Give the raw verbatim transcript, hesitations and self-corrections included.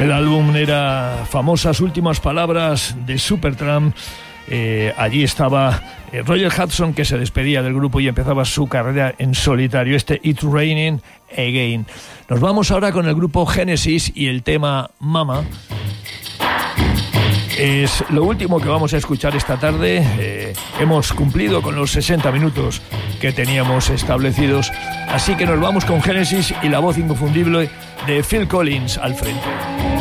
El álbum era Famosas Últimas Palabras de Supertramp. Eh, allí estaba eh, Roger Hudson, que se despedía del grupo y empezaba su carrera en solitario, este It's Raining Again. Nos vamos ahora con el grupo Genesis y el tema Mama. Es lo último que vamos a escuchar esta tarde. Eh, hemos cumplido con los sesenta minutos que teníamos establecidos, así que nos vamos con Genesis y la voz inconfundible de Phil Collins al frente.